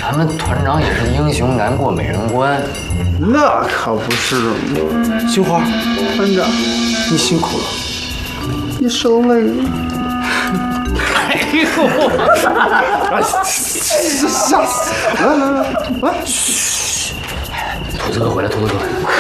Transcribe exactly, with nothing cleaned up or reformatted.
咱们团长也是英雄难过美人关。 那可不是嘛。菊花，团长，你辛苦了，你受累了。哎呦！吓死！来来来来，嘘！ 兔子哥回来，兔子哥。